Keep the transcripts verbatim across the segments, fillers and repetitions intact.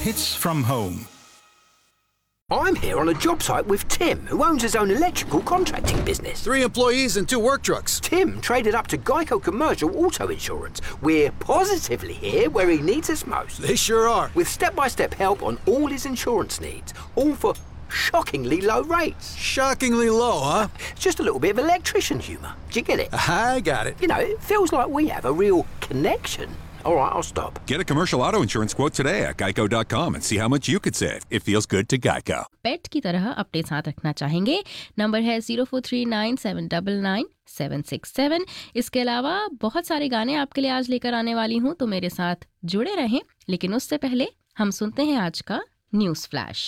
Hits from home. I'm here on a job site with Tim, who owns his own electrical contracting business. Three employees and two work trucks. Tim traded up to Geico Commercial Auto Insurance. We're positively here where he needs us most. They sure are. With step-by-step help on all his insurance needs, all for shockingly low rates. Shockingly low, huh? Just a little bit of electrician humour. Do you get it? I got it. You know, it feels like we have a real connection. All right, I'll stop. Get a commercial auto insurance quote today at geico dot com and see how much you could save. It feels good to Geico. पेट की तरह अपने साथ रखना चाहेंगे, number है zero four three nine seven nine nine seven six seven. इसके अलावा बहुत सारे गाने आपके लिए आज लेकर आने वाली हूँ, तो मेरे साथ जुड़े रहें। लेकिन उससे पहले हम सुनते हैं आज का न्यूज़ फ्लैश।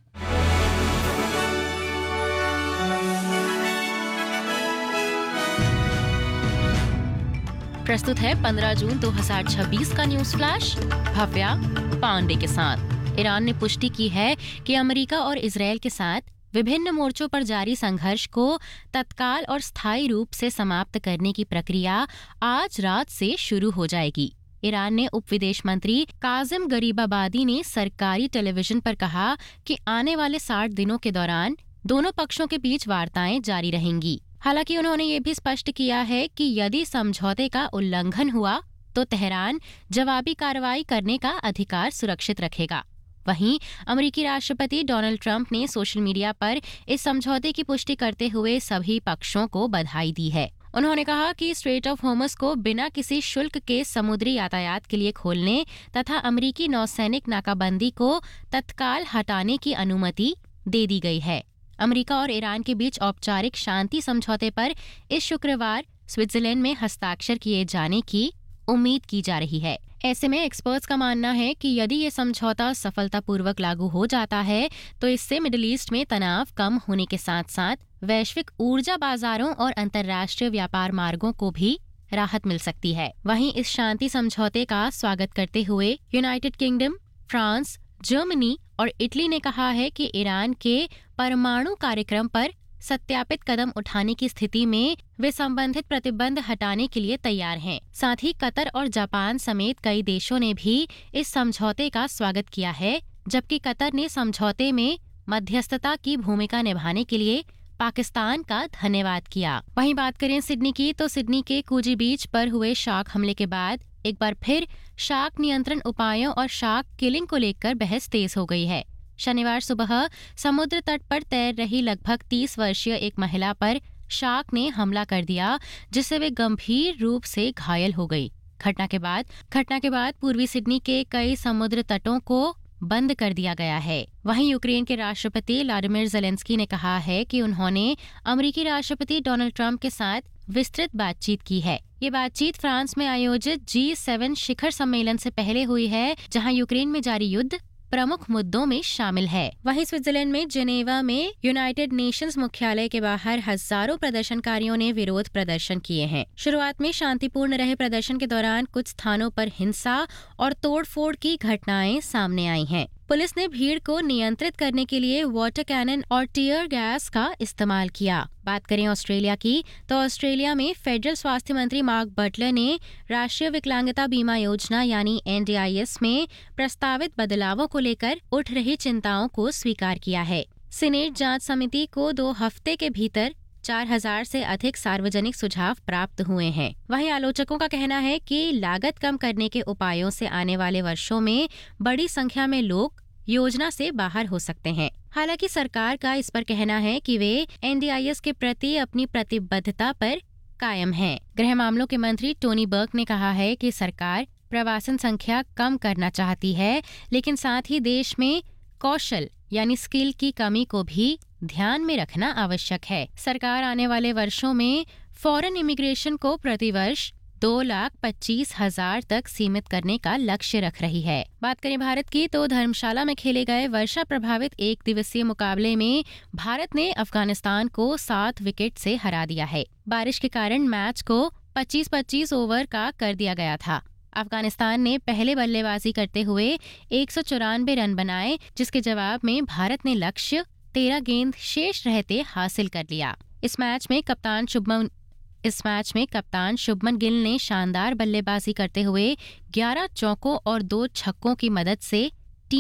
प्रस्तुत है पंद्रह जून दो हज़ार छब्बीस का न्यूज़ फ्लैश भव्या पांडे के साथ। ईरान ने पुष्टि की है कि अमेरिका और इजरायल के साथ विभिन्न मोर्चों पर जारी संघर्ष को तत्काल और स्थायी रूप से समाप्त करने की प्रक्रिया आज रात से शुरू हो जाएगी। ईरान ने उप विदेश मंत्री काजिम गरीबाबादी ने सरकारी टेलीविजन पर कहा कि आने वाले साठ दिनों के दौरान दोनों पक्षों के बीच वार्ताएं जारी रहेंगी। हालांकि उन्होंने ये भी स्पष्ट किया है कि यदि समझौते का उल्लंघन हुआ तो तेहरान जवाबी कार्रवाई करने का अधिकार सुरक्षित रखेगा। वहीं अमेरिकी राष्ट्रपति डोनाल्ड ट्रंप ने सोशल मीडिया पर इस समझौते की पुष्टि करते हुए सभी पक्षों को बधाई दी है। उन्होंने कहा कि स्ट्रेट ऑफ होर्मुज को बिना किसी शुल्क के समुद्री यातायात के लिए खोलने तथा अमेरिकी नौसैनिक नाकाबंदी को तत्काल हटाने की अनुमति दे दी गई है। अमेरिका और ईरान के बीच औपचारिक शांति समझौते पर इस शुक्रवार स्विट्जरलैंड में हस्ताक्षर किए जाने की उम्मीद की जा रही है। ऐसे में एक्सपर्ट्स का मानना है कि यदि ये समझौता सफलतापूर्वक लागू हो जाता है तो इससे मिडिल ईस्ट में तनाव कम होने के साथ साथ वैश्विक ऊर्जा बाजारों और अंतर्राष्ट्रीय व्यापार मार्गों को भी राहत मिल सकती है। वहीं इस शांति समझौते का स्वागत करते हुए यूनाइटेड किंगडम, फ्रांस, जर्मनी और इटली ने कहा है कि ईरान के परमाणु कार्यक्रम पर सत्यापित कदम उठाने की स्थिति में वे संबंधित प्रतिबंध हटाने के लिए तैयार हैं। साथ ही कतर और जापान समेत कई देशों ने भी इस समझौते का स्वागत किया है, जबकि कतर ने समझौते में मध्यस्थता की भूमिका निभाने के लिए पाकिस्तान का धन्यवाद किया। वहीं बात करें सिडनी की, तो सिडनी के कूजी बीच पर हुए शार्क हमले के बाद एक बार फिर शार्क नियंत्रण उपायों और शार्क किलिंग को लेकर बहस तेज हो गई है। शनिवार सुबह समुद्र तट पर तैर रही लगभग तीस वर्षीय एक महिला पर शार्क ने हमला कर दिया, जिससे वे गंभीर रूप से घायल हो गई। घटना के बाद घटना के बाद पूर्वी सिडनी के कई समुद्र तटों को बंद कर दिया गया है। वहीं यूक्रेन के राष्ट्रपति व्लादिमीर ज़ेलेंस्की ने कहा है कि उन्होंने अमेरिकी राष्ट्रपति डोनाल्ड ट्रंप के साथ विस्तृत बातचीत की है। ये बातचीत फ्रांस में आयोजित जी सेवन शिखर सम्मेलन से पहले हुई है, जहां यूक्रेन में जारी युद्ध प्रमुख मुद्दों में शामिल है। वहीं स्विट्जरलैंड में जेनेवा में यूनाइटेड नेशंस मुख्यालय के बाहर हजारों प्रदर्शनकारियों ने विरोध प्रदर्शन किए हैं। शुरुआत में शांतिपूर्ण रहे प्रदर्शन के दौरान कुछ स्थानों पर हिंसा और तोड़फोड़ की घटनाएं सामने आई हैं। पुलिस ने भीड़ को नियंत्रित करने के लिए वाटर कैनन और टीयर गैस का इस्तेमाल किया। बात करें ऑस्ट्रेलिया की, तो ऑस्ट्रेलिया में फेडरल स्वास्थ्य मंत्री मार्क बटलर ने राष्ट्रीय विकलांगता बीमा योजना यानी एन डी आई एस में प्रस्तावित बदलावों को लेकर उठ रही चिंताओं को स्वीकार किया है। सीनेट जांच समिति को दो हफ्ते के भीतर चार हजार से अधिक सार्वजनिक सुझाव प्राप्त हुए हैं। वहीं आलोचकों का कहना है कि लागत कम करने के उपायों से आने वाले वर्षों में बड़ी संख्या में लोग योजना से बाहर हो सकते हैं। हालांकि सरकार का इस पर कहना है कि वे एन डी आई एस के प्रति अपनी प्रतिबद्धता पर कायम है। गृह मामलों के मंत्री टोनी बर्क ने कहा है कि सरकार प्रवासन संख्या कम करना चाहती है, लेकिन साथ ही देश में कौशल यानी स्किल की कमी को भी ध्यान में रखना आवश्यक है। सरकार आने वाले वर्षों में फॉरेन इमिग्रेशन को प्रतिवर्ष दो लाख पच्चीस हजार तक सीमित करने का लक्ष्य रख रही है। बात करें भारत की, तो धर्मशाला में खेले गए वर्षा प्रभावित एक दिवसीय मुकाबले में भारत ने अफगानिस्तान को सात विकेट से हरा दिया है। बारिश के कारण मैच को पच्चीस पच्चीस ओवर का कर दिया गया था। अफगानिस्तान ने पहले बल्लेबाजी करते हुए एक सौ चौरानवे रन बनाए, जिसके जवाब में भारत ने लक्ष्य तेरह गेंद शेष रहते हासिल कर लिया। इस मैच में कप्तान शुभमन इस मैच में कप्तान शुभमन गिल ने शानदार बल्लेबाजी करते हुए ग्यारह चौकों और दो छक्कों की मदद से